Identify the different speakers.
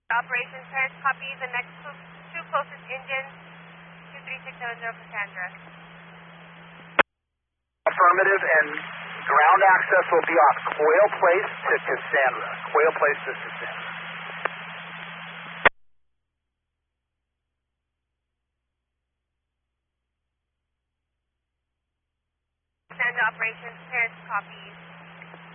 Speaker 1: Operations, parents, copy the next two closest engines, 23670 Cassandra.
Speaker 2: Affirmative, and ground access will be off Quail Place to Cassandra. Quail Place to Cassandra.
Speaker 1: Cassandra operations, parents, copy.